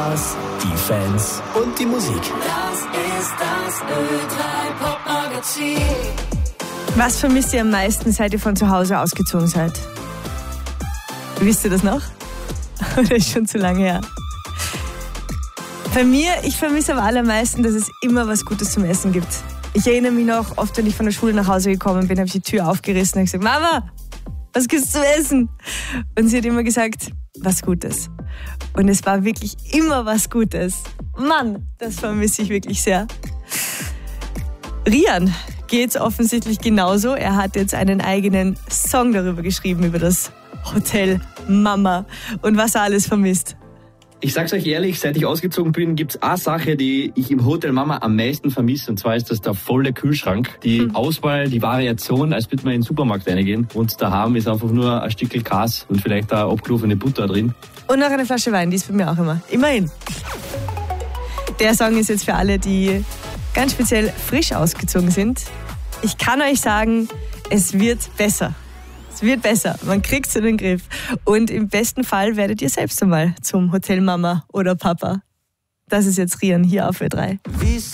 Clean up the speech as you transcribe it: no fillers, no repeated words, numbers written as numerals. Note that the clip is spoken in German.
Stars, die Fans und die Musik. Das ist das Ö3 Pop-Magazin. Was vermisst ihr am meisten, seit ihr von zu Hause ausgezogen seid? Wisst ihr das noch? Oder ist schon zu lange her? Bei mir, ich vermisse am allermeisten, dass es immer was Gutes zum Essen gibt. Ich erinnere mich noch, oft wenn ich von der Schule nach Hause gekommen bin, habe ich die Tür aufgerissen und gesagt, Mama, was gibt's zu essen? Und sie hat immer gesagt, was Gutes. Und es war wirklich immer was Gutes. Mann, das vermisse ich wirklich sehr. Rian geht's offensichtlich genauso. Er hat jetzt einen eigenen Song darüber geschrieben, über das Hotel Mama und was er alles vermisst. Ich sag's euch ehrlich, seit ich ausgezogen bin, gibt's eine Sache, die ich im Hotel Mama am meisten vermisse, und zwar ist das der volle Kühlschrank. Die Auswahl, die Variation, als würde man in den Supermarkt reingehen, und daheim ist einfach nur ein Stückchen Käse und vielleicht eine abgelaufene Butter drin. Und noch eine Flasche Wein, die ist bei mir auch immer. Immerhin. Der Song ist jetzt für alle, die ganz speziell frisch ausgezogen sind. Ich kann euch sagen, es wird besser. Es wird besser, man kriegt es in den Griff. Und im besten Fall werdet ihr selbst einmal zum Hotel Mama oder Papa. Das ist jetzt Rian hier auf Ö3.